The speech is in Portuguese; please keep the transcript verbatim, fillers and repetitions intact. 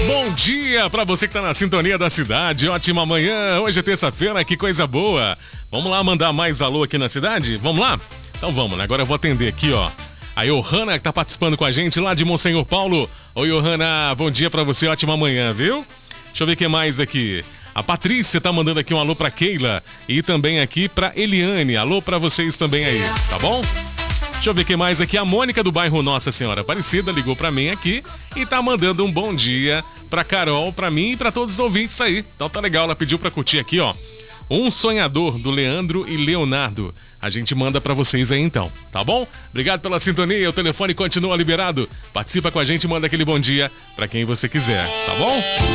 Bom dia pra você que tá na sintonia da cidade. Ótima manhã. Hoje é terça-feira, que coisa boa. Vamos lá mandar mais alô aqui na cidade? Vamos lá? Então vamos, né? Agora eu vou atender aqui, ó. A Johanna que tá participando com a gente lá de Monsenhor Paulo. Oi, Johanna, bom dia pra você, ótima manhã, viu? Deixa eu ver o que mais aqui. A Patrícia tá mandando aqui um alô pra Keila e também aqui pra Eliane. Alô pra vocês também aí, tá bom? Deixa eu ver o que mais aqui. A Mônica do bairro Nossa Senhora Aparecida ligou pra mim aqui e tá mandando um bom dia pra Carol, pra mim e pra todos os ouvintes aí. Então tá legal, ela pediu pra curtir aqui, ó. Um Sonhador, do Leandro e Leonardo. A gente manda pra vocês aí então, tá bom? Obrigado pela sintonia, o telefone continua liberado. Participa com a gente, manda aquele bom dia pra quem você quiser, tá bom?